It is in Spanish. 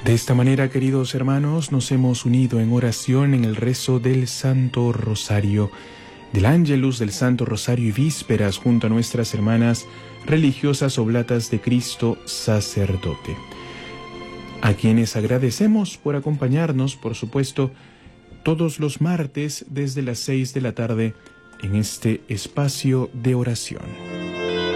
De esta manera, queridos hermanos, nos hemos unido en oración en el rezo del Santo Rosario, del Ángelus del Santo Rosario y vísperas junto a nuestras hermanas religiosas oblatas de Cristo sacerdote, a quienes agradecemos por acompañarnos, por supuesto, todos los martes desde las 6 de la tarde en este espacio de oración.